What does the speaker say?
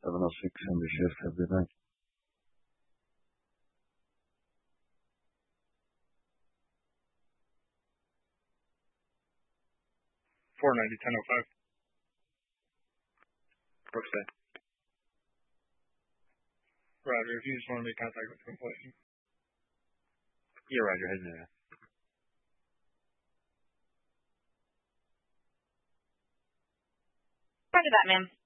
706 and the shift. Have a good night. 490-1005. Brookside. Roger, if you just want to make contact with the employee. Yeah, Roger, heading there. Roger that, ma'am.